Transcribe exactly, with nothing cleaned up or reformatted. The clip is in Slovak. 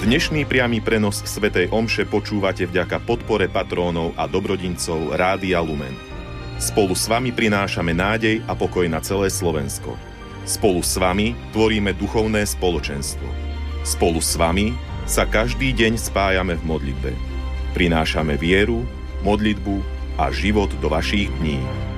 Dnešný priamy prenos svätej omše počúvate vďaka podpore patrónov a dobrodincov Rádia Lumen. Spolu s vami prinášame nádej a pokoj na celé Slovensko. Spolu s vami tvoríme duchovné spoločenstvo. Spolu s vami sa každý deň spájame v modlitbe. Prinášame vieru, modlitbu a život do vašich dní.